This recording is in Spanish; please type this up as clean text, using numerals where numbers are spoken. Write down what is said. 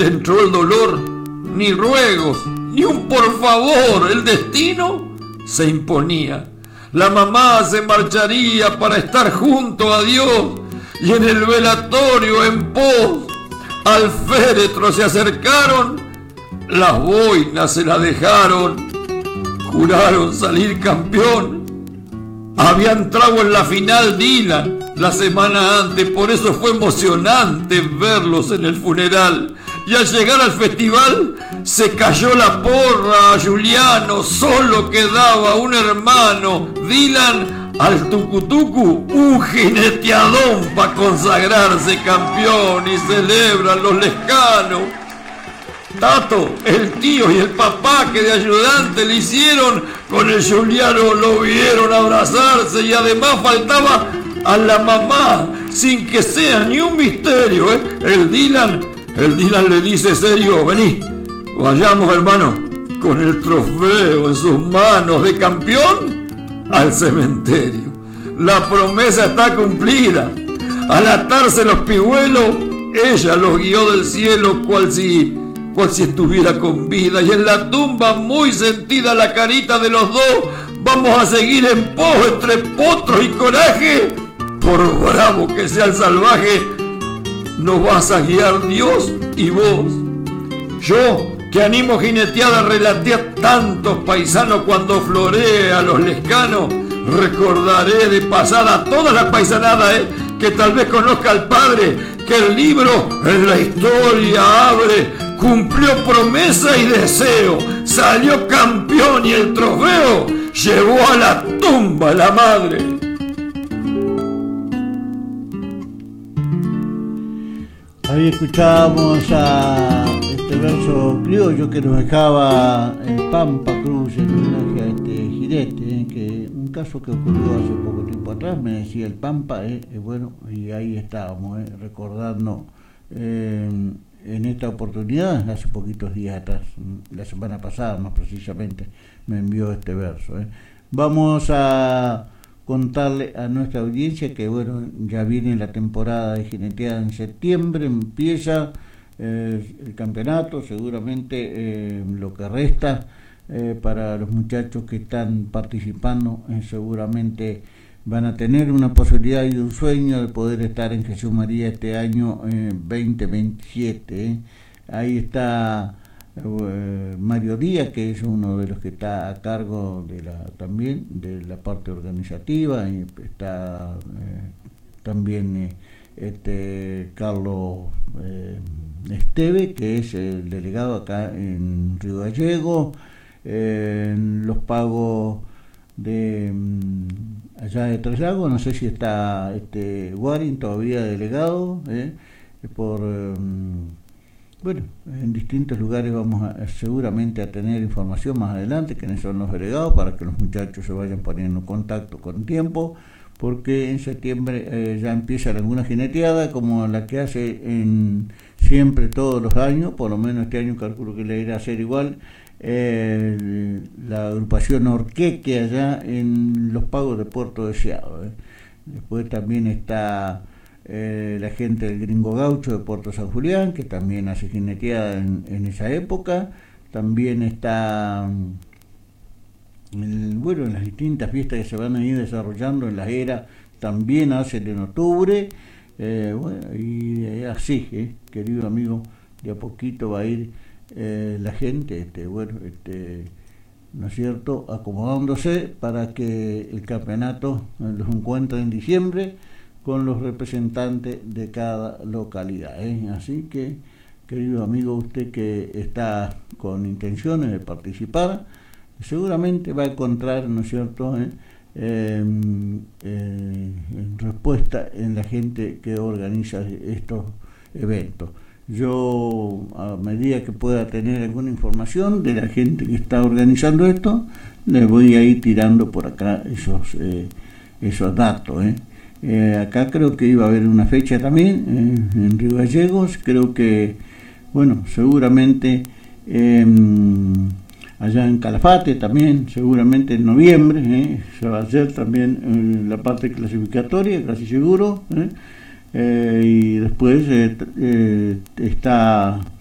Entró el dolor, ni ruegos, ni un por favor, el destino se imponía. La mamá se marcharía para estar junto a Dios, y en el velatorio en pos al féretro se acercaron, las boinas se la dejaron, juraron salir campeón. Había entrado en la final Dylan la semana antes, por eso fue emocionante verlos en el funeral. Y al llegar al festival se cayó la porra a Juliano, solo quedaba un hermano, Dylan, al tucutucu, un jineteadón para consagrarse campeón, y celebran los lescanos. Tato, el tío y el papá que de ayudante le hicieron, con el Juliano lo vieron abrazarse, y además faltaba a la mamá, sin que sea ni un misterio, El Dylan le dice serio: vení, vayamos hermano, con el trofeo en sus manos de campeón al cementerio. La promesa está cumplida. Al atarse los pihuelos, ella los guió del cielo cual si estuviera con vida, y en la tumba muy sentida la carita de los dos. Vamos a seguir en pos entre potros y coraje, por bravo que sea el salvaje, nos vas a guiar Dios y vos. Yo, que animo jineteada, relaté a tantos paisanos cuando floreé a los lescanos, recordaré de pasada toda la paisanada, que tal vez conozca al padre, que el libro en la historia abre, cumplió promesa y deseo, salió campeón y el trofeo llevó a la tumba la madre. Ahí escuchábamos a este verso criollo que nos dejaba el Pampa Cruz en homenaje a este jinete, que un caso que ocurrió hace poco tiempo atrás, me decía el Pampa, bueno, y ahí estábamos, recordando en esta oportunidad, hace poquitos días atrás, la semana pasada más precisamente, me envió este verso. Vamos a contarle a nuestra audiencia que bueno, ya viene la temporada de jineteada en septiembre, empieza el campeonato, seguramente lo que resta para los muchachos que están participando seguramente van a tener una posibilidad y un sueño de poder estar en Jesús María este año 2027. Ahí está Mario Díaz, que es uno de los que está a cargo también de la parte organizativa, y está también Carlos Esteve, que es el delegado acá en Río Gallego, los pagos de allá de Tres Lagos, no sé si está Waring todavía delegado, por bueno, en distintos lugares vamos seguramente a tener información más adelante, quiénes son los delegados, para que los muchachos se vayan poniendo en contacto con tiempo, porque en septiembre ya empieza alguna jineteada como la que hace siempre todos los años, por lo menos este año calculo que le irá a hacer igual, la agrupación Orqueque allá en los Pagos de Puerto Deseado. Después también está la gente del Gringo Gaucho de Puerto San Julián, que también hace jineteada en esa época. También está bueno, en las distintas fiestas que se van a ir desarrollando en la era, también hacen en octubre. Bueno, y así, querido amigo, de a poquito va a ir la gente, bueno, ¿no es cierto?, acomodándose para que el campeonato los encuentre en diciembre con los representantes de cada localidad, Así que, querido amigo, usted que está con intenciones de participar, seguramente va a encontrar, ¿no es cierto?, respuesta en la gente que organiza estos eventos. Yo, a medida que pueda tener alguna información de la gente que está organizando esto, les voy a ir tirando por acá esos datos. Acá creo que iba a haber una fecha también en Río Gallegos, creo que, bueno, seguramente allá en Calafate también, seguramente en noviembre, se va a hacer también la parte clasificatoria, casi seguro, y después está